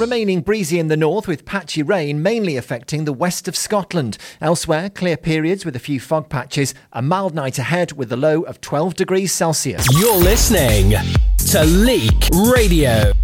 remaining breezy in the north with patchy rain mainly affecting the west of Scotland. Elsewhere, clear periods with a few fog patches. A mild night ahead with a low of 12 degrees Celsius. You're listening to Leak Radio.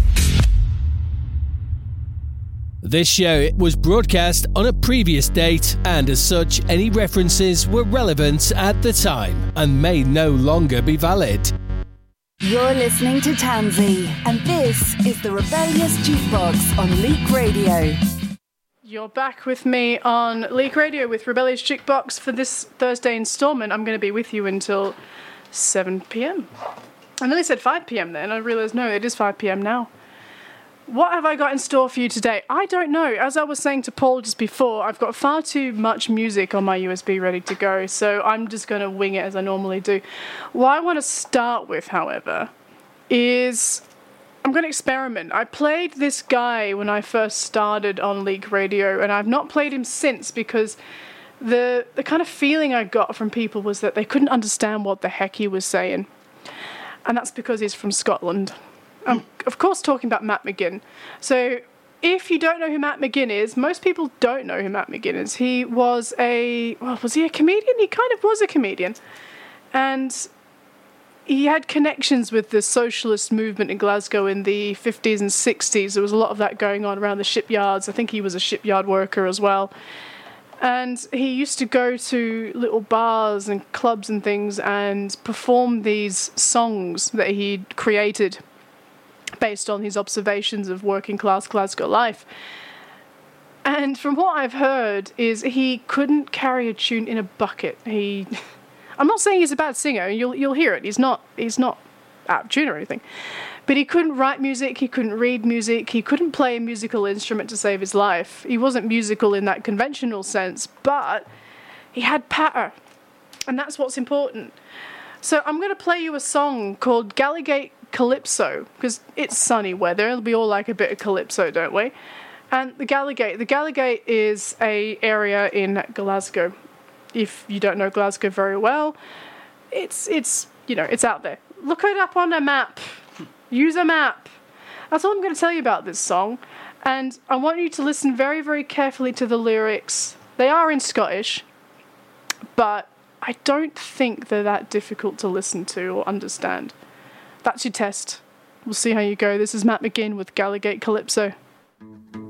This show was broadcast on a previous date, and as such, any references were relevant at the time and may no longer be valid. You're listening to Tansy, and this is the Rebellious Jukebox on Leak Radio. You're back with me on Leak Radio with Rebellious Jukebox for this Thursday instalment. I'm going to be with you until 7 p.m. I nearly said 5 p.m. then. I realised, no, it is 5 p.m. now. What have I got in store for you today? I don't know. As I was saying to Paul just before, I've got far too much music on my USB ready to go, so I'm just going to wing it as I normally do. What I want to start with, however, is I'm going to experiment. I played this guy when I first started on Leak Radio, and I've not played him since because the kind of feeling I got from people was that they couldn't understand what the heck he was saying. And that's because he's from Scotland. I'm, of course, talking about Matt McGinn. So, if you don't know who Matt McGinn is, most people don't know who Matt McGinn is. He was was he a comedian? He kind of was a comedian. And he had connections with the socialist movement in Glasgow in the 50s and 60s. There was a lot of that going on around the shipyards. I think he was a shipyard worker as well. And he used to go to little bars and clubs and things and perform these songs that he'd created based on his observations of working class Glasgow life. And from what I've heard is he couldn't carry a tune in a bucket. I'm not saying he's a bad singer, you'll hear it. He's not out of tune or anything. But he couldn't write music, he couldn't read music, he couldn't play a musical instrument to save his life. He wasn't musical in that conventional sense, but he had patter. And that's what's important. So I'm going to play you a song called Gallowgate Calypso, because it's sunny weather. We all like a bit of calypso, don't we? And the Gallowgate is a area in Glasgow. If you don't know Glasgow very well, it's out there. Look it up on a map. Use a map. That's all I'm going to tell you about this song. And I want you to listen very, very carefully to the lyrics. They are in Scottish, but I don't think they're that difficult to listen to or understand. That's your test. We'll see how you go. This is Matt McGinn with Gallowgate Calypso.